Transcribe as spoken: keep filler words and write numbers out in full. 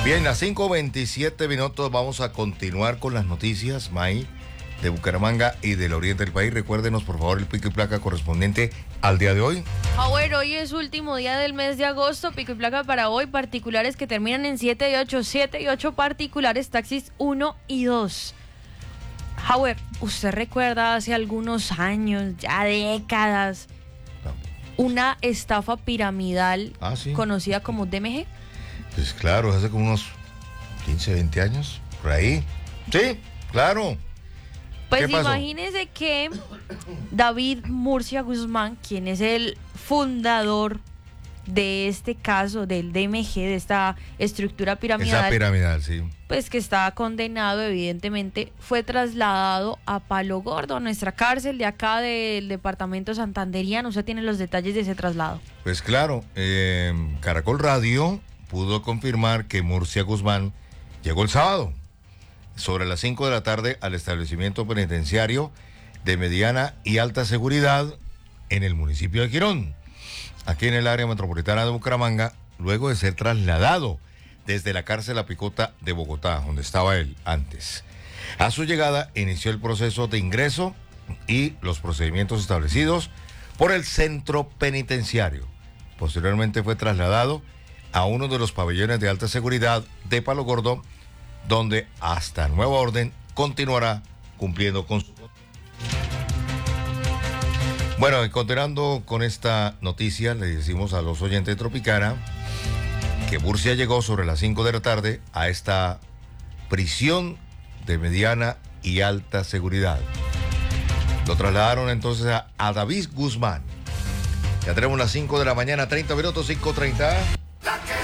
Bien, a cinco veintisiete minutos vamos a continuar con las noticias, May, de Bucaramanga y del oriente del país. Recuérdenos, por favor, el pico y placa correspondiente al día de hoy. Ah, bueno, hoy es último día del mes de agosto. Pico y placa para hoy, particulares que terminan en siete y ocho, siete y ocho particulares, taxis uno y dos. Howard, ¿usted recuerda hace algunos años, ya décadas, una estafa piramidal ah, ¿sí? conocida como D M G? Pues claro, hace como unos quince, veinte años, por ahí. Sí, claro. Pues imagínese que David Murcia Guzmán, quien es el fundador de este caso del D M G, de esta estructura piramidal, Esa piramidal, sí. pues que está condenado, evidentemente, fue trasladado a Palo Gordo, a nuestra cárcel de acá del departamento santanderiano. Usted tiene los detalles de ese traslado. Pues claro, eh, Caracol Radio pudo confirmar que Murcia Guzmán llegó el sábado sobre las cinco de la tarde al establecimiento penitenciario de mediana y alta seguridad en el municipio de Girón, aquí en el área metropolitana de Bucaramanga, luego de ser trasladado desde la cárcel La Picota de Bogotá, donde estaba él antes. A su llegada inició el proceso de ingreso y los procedimientos establecidos por el centro penitenciario. Posteriormente fue trasladado a uno de los pabellones de alta seguridad de Palo Gordo, donde hasta nueva orden continuará cumpliendo con su... Bueno, y continuando con esta noticia, le decimos a los oyentes de Tropicana que Murcia llegó sobre las cinco de la tarde a esta prisión de mediana y alta seguridad. Lo trasladaron entonces a, a David Guzmán. Ya tenemos las cinco de la mañana, treinta minutos, cinco treinta.